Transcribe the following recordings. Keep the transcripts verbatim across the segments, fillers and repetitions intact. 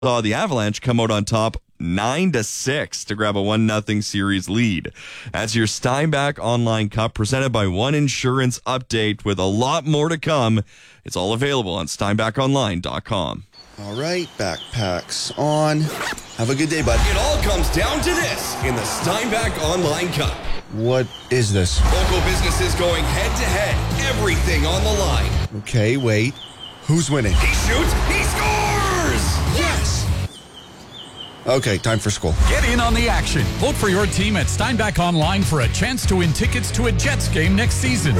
saw the Avalanche come out on top nine to six to grab a one nothing series lead. That's your Steinbach Online Cup presented by One Insurance update with a lot more to come. It's all available on steinbach online dot com. All right, backpacks on. Have a good day, bud. It all comes down to this in the Steinbach Online Cup. What is this? Local businesses going head-to-head. Everything on the line. Okay, wait. Who's winning? He shoots. He scores! Yes! Okay, time for school. Get in on the action. Vote for your team at Steinbach Online for a chance to win tickets to a Jets game next season.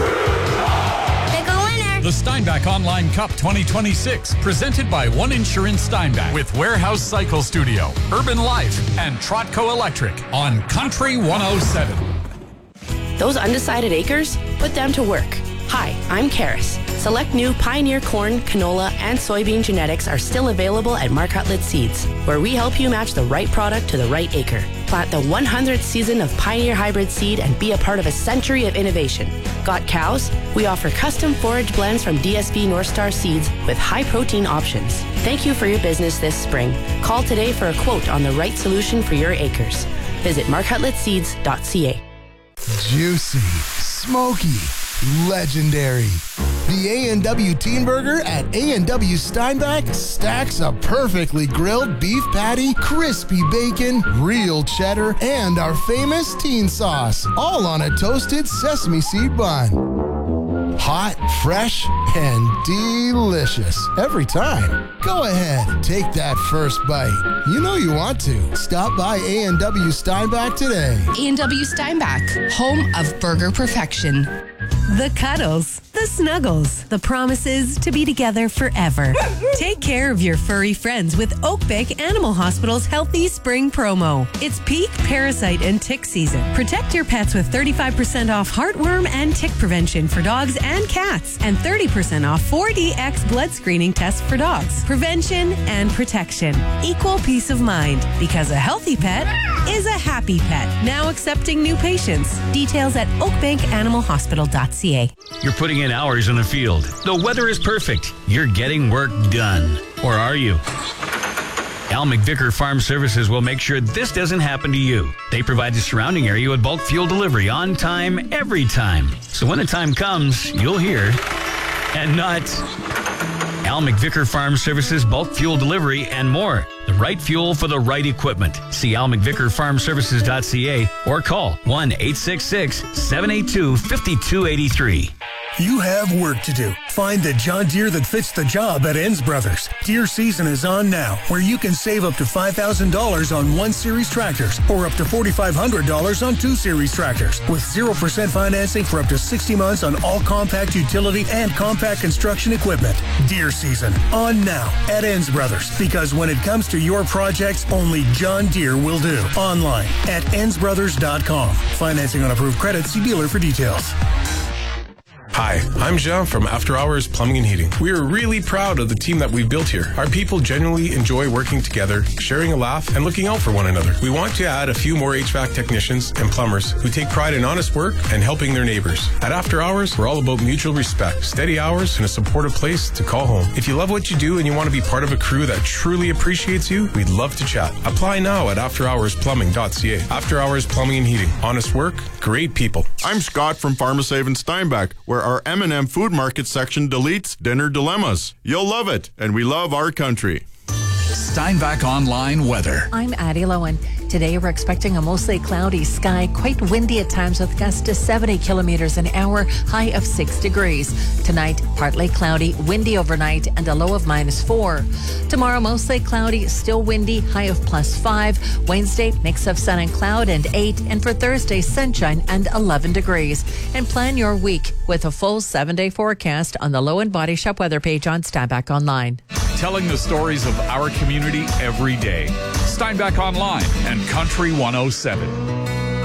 Pick a winner. The Steinbach Online Cup twenty twenty-six, presented by One Insurance Steinbach with Warehouse Cycle Studio, Urban Life, and Trotco Electric on Country one oh seven. Those undecided acres? Put them to work. Hi, I'm Karis. Select new Pioneer corn, canola, and soybean genetics are still available at Mark Hutlett Seeds, where we help you match the right product to the right acre. Plant the one hundredth season of Pioneer Hybrid Seed and be a part of a century of innovation. Got cows? We offer custom forage blends from D S V North Star Seeds with high-protein options. Thank you for your business this spring. Call today for a quote on the right solution for your acres. Visit mark hutlett seeds dot c a. Juicy, smoky, legendary. The A and W Teen Burger at A and W Steinbach stacks a perfectly grilled beef patty, crispy bacon, real cheddar, and our famous teen sauce, all on a toasted sesame seed bun. Hot, fresh, and delicious every time. Go ahead, take that first bite. You know you want to. Stop by A and W Steinbach today. A and W Steinbach, home of burger perfection. The cuddles, the snuggles, the promises to be together forever. Take care of your furry friends with Oakbank Animal Hospital's Healthy Spring Promo. It's peak parasite and tick season. Protect your pets with thirty-five percent off heartworm and tick prevention for dogs and cats, and thirty percent off four D X blood screening tests for dogs. Prevention and protection. Equal peace of mind, because a healthy pet is a happy pet. Now accepting new patients. Details at oakbank animal hospital dot c a. You're putting in hours in the field. The weather is perfect. You're getting work done. Or are you? Al McVicker Farm Services will make sure this doesn't happen to you. They provide the surrounding area with bulk fuel delivery on time, every time. So when the time comes, you'll hear and not. Al McVicker Farm Services, bulk fuel delivery, and more. The right fuel for the right equipment. See al mcvicker farm services dot c a or call one eight six six, seven eight two, five two eight three. You have work to do. Find the John Deere that fits the job at Enns Brothers. Deere season is on now, where you can save up to five thousand dollars on one series tractors or up to four thousand five hundred dollars on two series tractors with zero percent financing for up to sixty months on all compact utility and compact construction equipment. Deere season on now at Enns Brothers, because when it comes to your projects, only John Deere will do. Online at enns brothers dot com. Financing on approved credit. See dealer for details. Hi, I'm Jean from After Hours Plumbing and Heating. We are really proud of the team that we've built here. Our people genuinely enjoy working together, sharing a laugh, and looking out for one another. We want to add a few more H V A C technicians and plumbers who take pride in honest work and helping their neighbors. At After Hours, we're all about mutual respect, steady hours, and a supportive place to call home. If you love what you do and you want to be part of a crew that truly appreciates you, we'd love to chat. Apply now at after hours plumbing dot c a. After Hours Plumbing and Heating. Honest work, great people. I'm Scott from Pharmasave in Steinbach, where our M and M Food Market section deletes dinner dilemmas. You'll love it, and we love our country. Steinbach Online weather. I'm Addie Lowen. Today we're expecting a mostly cloudy sky, quite windy at times with gusts to seventy kilometers an hour, high of six degrees. Tonight, partly cloudy, windy overnight, and a low of minus four. Tomorrow, mostly cloudy, still windy, high of plus five. Wednesday, mix of sun and cloud and eight. And for Thursday, sunshine and eleven degrees. And plan your week with a full seven-day forecast on the Lowen Body Shop weather page on Steinbach Online. Telling the stories of our community every day. Steinbach Online and Country one oh seven.